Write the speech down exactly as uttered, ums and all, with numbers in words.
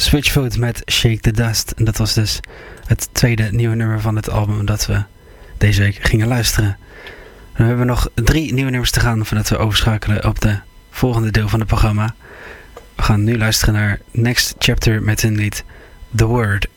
Switchfoot met Shake the Dust. En dat was dus het tweede nieuwe nummer van het album dat we deze week gingen luisteren. Dan hebben we nog drie nieuwe nummers te gaan voordat we overschakelen op de volgende deel van het programma. We gaan nu luisteren naar Next Chapter met hun lied The Word.